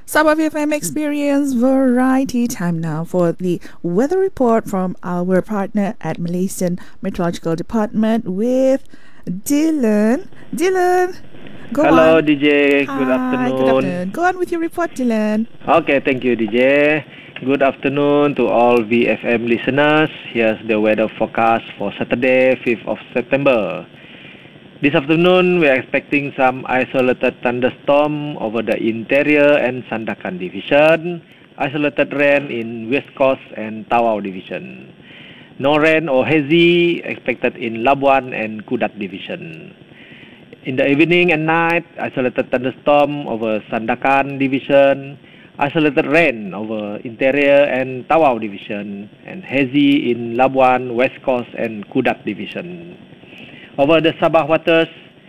Sabah FM Experience Variety time now for the weather report from our partner at Malaysian Meteorological Department with Dylan. Dylan, go Hello, on. DJ. Good Hi, good afternoon. afternoon. Go on with your report, Dylan. Okay, thank you, DJ. Good afternoon to all VFM listeners. Here's the weather forecast for Saturday, 5th of September. This afternoon, we are expecting some isolated thunderstorm over the interior and Sandakan division, isolated rain in West Coast and Tawau division. No rain or hazy expected in Labuan and Kudat division. In the evening and night, isolated thunderstorm over Sandakan division, isolated rain over interior and Tawau division, and hazy in Labuan, West Coast and Kudat division. Over the Sabah waters,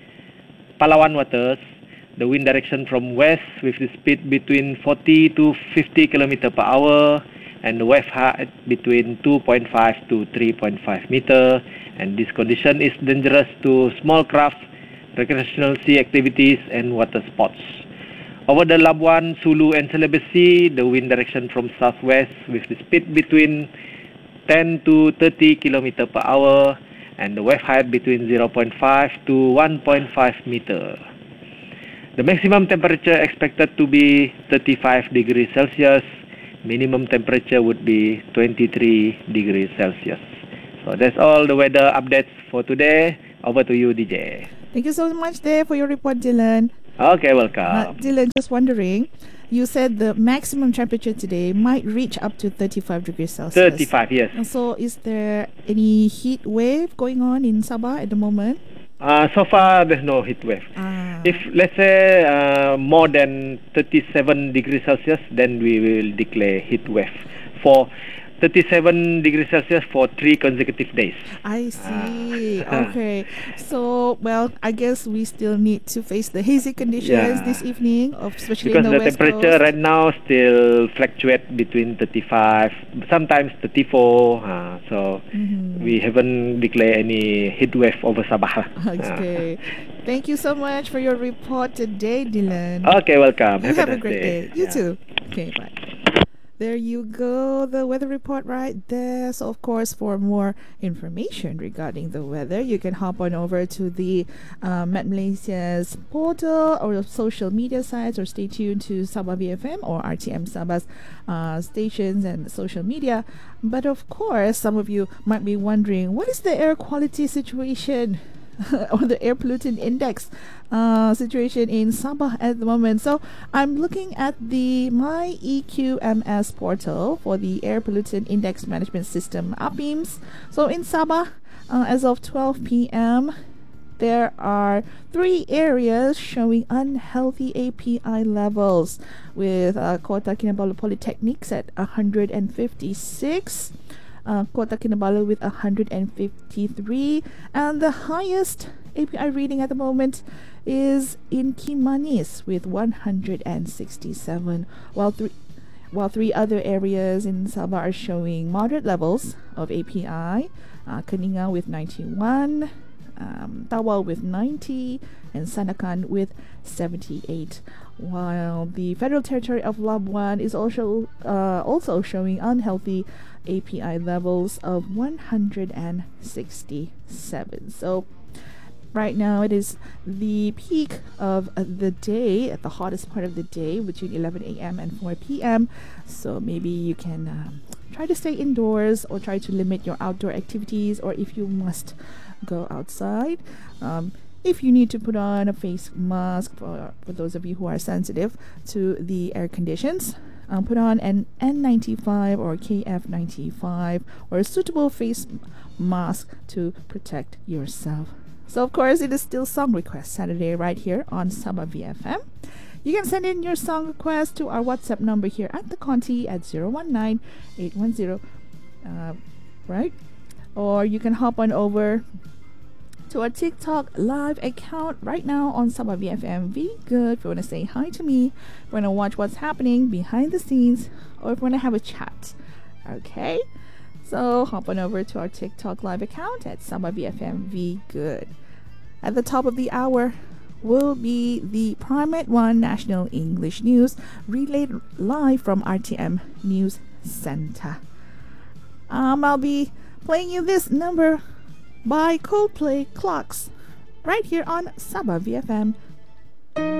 Palawan waters, the wind direction from west with the speed between 40 to 50 km per hour and the wave height between 2.5 to 3.5 meter, and this condition is dangerous to small craft, recreational sea activities and water sports. Over the Labuan, Sulu and Celebes Sea, the wind direction from southwest with the speed between 10 to 30 km per hour and the wave height between 0.5 to 1.5 meter. The maximum temperature expected to be 35 degrees Celsius. Minimum temperature would be 23 degrees Celsius. So that's all the weather updates for today. Over to you, DJ. Thank you so much there for your report, Dylan. Okay, welcome. Dylan, just wondering, you said the maximum temperature today might reach up to 35 degrees Celsius. 35, yes. And so is there any heat wave going on in Sabah at the moment? So far, there's no heat wave. If, let's say, more than 37 degrees Celsius, then we will declare heat wave for 37 degrees Celsius for 3 consecutive days. I see. Okay. So, well, I guess we still need to face the hazy conditions this evening, especially because in the the West temperature Coast. right now still fluctuate between 35, sometimes 34. So we haven't declared any heat wave over Sabah. Okay. Thank you so much for your report today, Dylan. Okay, welcome. You have a nice great day. You too. Okay, bye. There you go, the weather report right there. So, of course, for more information regarding the weather, you can hop on over to the Met Malaysia's portal or social media sites, or stay tuned to Sabah BFM or RTM Sabah's stations and social media. But, of course, some of you might be wondering, what is the air quality situation or the air pollutant index situation in Sabah at the moment? So I'm looking at the My EQMS portal for the air pollutant index management system, APIMS. So in Sabah, as of 12 p.m., there are 3 areas showing unhealthy API levels, with Kota Kinabalu Polytechnics at 156, Kota Kinabalu with 153, and the highest API reading at the moment is in Kimanis with 167, while three other areas in Sabah are showing moderate levels of API. Keningan with 91, Tawau with 90, and Sandakan with 78, while the Federal Territory of Labuan is also showing unhealthy API levels of 167. So right now it is the peak of the day, at the hottest part of the day, between 11 a.m. and 4 p.m. So maybe you can try to stay indoors or try to limit your outdoor activities, or if you must go outside, if you need to put on a face mask, for those of you who are sensitive to the air conditions, put on an N95 or KF95 or a suitable face mask to protect yourself. So, of course, it is still Song Request Saturday right here on Sabah VFM. You can send in your song request to our WhatsApp number here at the Conti at 019-810, right? Or you can hop on over to our TikTok live account right now on Sabah VFM. Be good if you want to say hi to me, if you want to watch what's happening behind the scenes, or if you want to have a chat. Okay? So hop on over to our TikTok live account at Sabah VFM. Be good. At the top of the hour, will be the Primate One National English News relayed live from RTM News Center. I'll be playing you this number by Coldplay Clocks right here on Sabah VFM